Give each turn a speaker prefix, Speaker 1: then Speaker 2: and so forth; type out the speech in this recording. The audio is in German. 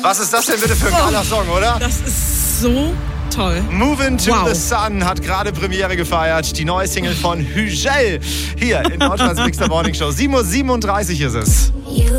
Speaker 1: Was ist das denn bitte für ein geiler Song, oder?
Speaker 2: Das ist so toll.
Speaker 1: Move into
Speaker 2: Wow.
Speaker 1: the Sun hat gerade Premiere gefeiert. Die neue Single von Hügel hier in Deutschlands Mix der Morning Show. 7:37 Uhr ist es.